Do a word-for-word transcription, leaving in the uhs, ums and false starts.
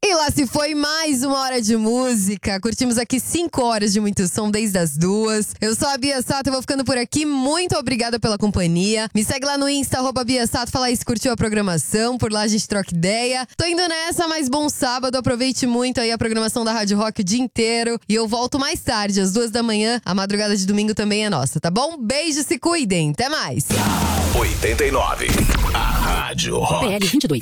E lá se foi mais uma hora de música. Curtimos aqui cinco horas de muito som desde as duas. Eu sou a Bia Sato e vou ficando por aqui. Muito obrigada pela companhia. Me segue lá no Insta, arroba Bia Sato. Fala aí se curtiu a programação. Por lá a gente troca ideia. Tô indo nessa, mas bom sábado. Aproveite muito aí a programação da Rádio Rock o dia inteiro. E eu volto mais tarde, às duas da manhã. A madrugada de domingo também é nossa, tá bom? Beijo, se cuidem. Até mais. oitenta e nove. A Rádio Rock. P L vinte e dois.